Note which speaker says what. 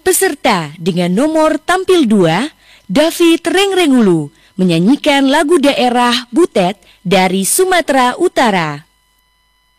Speaker 1: Peserta dengan nomor tampil 2, David Rengrengulu, menyanyikan lagu daerah Butet dari Sumatera Utara.